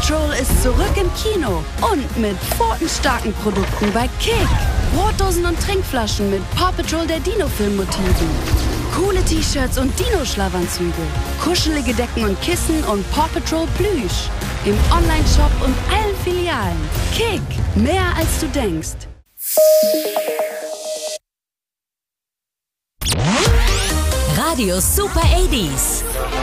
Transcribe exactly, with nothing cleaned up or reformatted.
Patrol ist zurück im Kino und mit pfotenstarken Produkten bei Kick. Brotdosen und Trinkflaschen mit Paw Patrol der Dino-Film-Motiven. Coole T-Shirts und Dino-Schlafanzüge. Kuschelige Decken und Kissen und Paw Patrol Plüsch. Im Online-Shop und allen Filialen. Kick, mehr als du denkst. Radio Super achtziger.